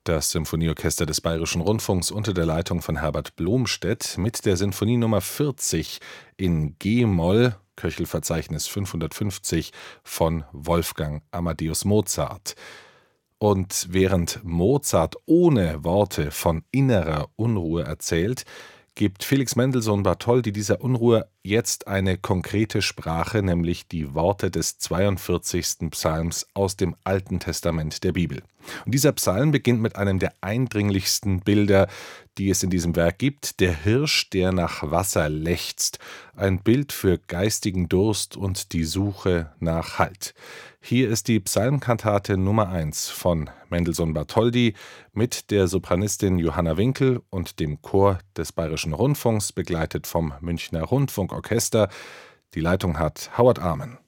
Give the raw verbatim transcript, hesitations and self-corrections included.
Das Symphonieorchester des Bayerischen Rundfunks unter der Leitung von Herbert Blomstedt mit der Sinfonie Nummer vierzig in G-Moll, Köchelverzeichnis fünfhundertfünfzig von Wolfgang Amadeus Mozart. Und während Mozart ohne Worte von innerer Unruhe erzählt, gibt Felix Mendelssohn Bartholdy dieser Unruhe jetzt eine konkrete Sprache, nämlich die Worte des zweiundvierzigsten Psalms aus dem Alten Testament der Bibel. Und dieser Psalm beginnt mit einem der eindringlichsten Bilder, die es in diesem Werk gibt: der Hirsch, der nach Wasser lechzt, ein Bild für geistigen Durst und die Suche nach Halt. Hier ist die Psalmkantate Nummer eins von Mendelssohn Bartholdy mit der Sopranistin Johanna Winkel und dem Chor des Bayerischen Rundfunks, begleitet vom Münchner Rundfunkorchester. Die Leitung hat Howard Arman.